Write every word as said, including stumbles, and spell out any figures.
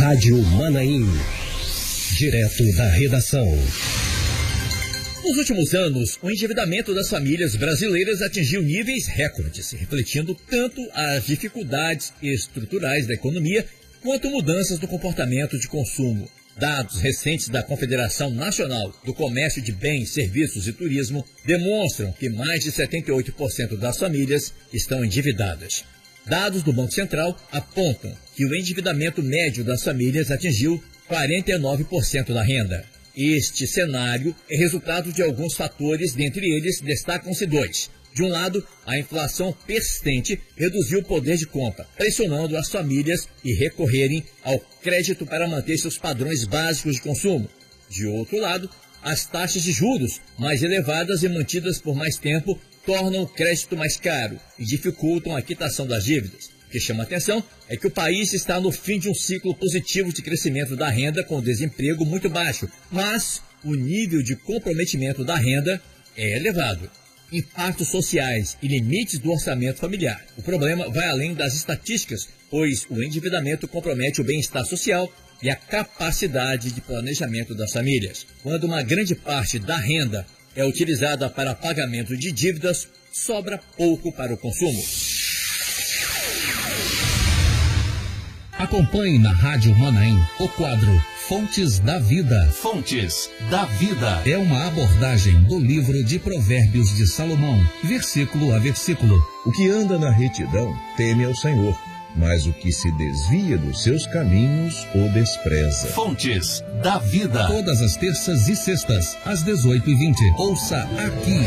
Rádio Manaim. Direto da redação. Nos últimos anos, o endividamento das famílias brasileiras atingiu níveis recordes, refletindo tanto as dificuldades estruturais da economia quanto mudanças no comportamento de consumo. Dados recentes da Confederação Nacional do Comércio de Bens, Serviços e Turismo demonstram que mais de setenta e oito por cento das famílias estão endividadas. Dados do Banco Central apontam que o endividamento médio das famílias atingiu quarenta e nove por cento da renda. Este cenário é resultado de alguns fatores, dentre eles destacam-se dois. De um lado, a inflação persistente reduziu o poder de compra, pressionando as famílias a recorrerem ao crédito para manter seus padrões básicos de consumo. De outro lado, as taxas de juros mais elevadas e mantidas por mais tempo tornam o crédito mais caro e dificultam a quitação das dívidas. O que chama atenção é que o país está no fim de um ciclo positivo de crescimento da renda com desemprego muito baixo, mas o nível de comprometimento da renda é elevado. Impactos sociais e limites do orçamento familiar. O problema vai além das estatísticas, pois o endividamento compromete o bem-estar social e a capacidade de planejamento das famílias. Quando uma grande parte da renda é utilizada para pagamento de dívidas, sobra pouco para o consumo. Acompanhe na Rádio Manaim o quadro Fontes da Vida. Fontes da Vida é uma abordagem do livro de Provérbios de Salomão, versículo a versículo. O que anda na retidão teme ao Senhor, mas o que se desvia dos seus caminhos o despreza. Fontes da Vida. Todas as terças e sextas, às dezoito e vinte. Ouça aqui.